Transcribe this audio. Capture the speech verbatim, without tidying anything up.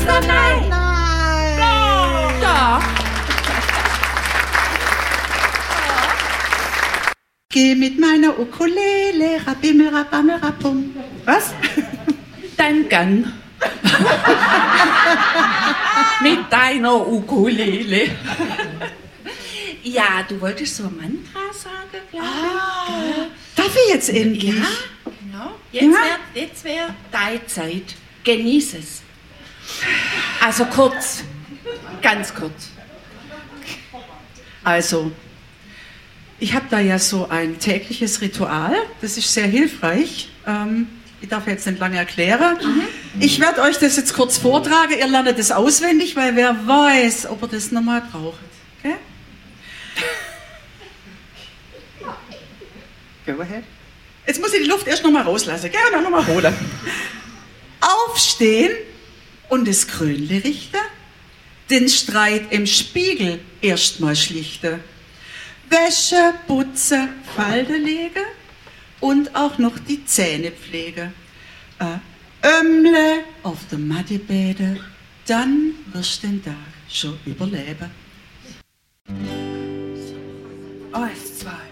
oder nein? Nein. Doch. Geh mit meiner Ukulele, rabimmel, rabammel, rabum. Was? Dann gern. Mit deiner Ukulele. Ja, du wolltest so ein Mantra sagen, glaube ich. Ah, darf ich jetzt endlich? Ja, genau. Jetzt Ja. wäre jetzt wär deine Zeit. Genieß es. Also kurz. Ganz kurz. Also, ich habe da ja so ein tägliches Ritual, das ist sehr hilfreich. Ähm, ich darf jetzt nicht lange erklären. Mhm. Ich werde euch das jetzt kurz vortragen, ihr lernt das auswendig, weil wer weiß, ob ihr das nochmal braucht. Okay? Go ahead. Jetzt muss ich die Luft erst nochmal rauslassen, gell? Und nochmal holen. Aufstehen und das Krönle richten, den Streit im Spiegel erstmal schlichten. Wäsche, Putze, Falde legen und auch noch die Zähne pflegen. Äh, Ömle auf der Matte bäden, dann wirst du den Tag schon überleben. Eins, zwei.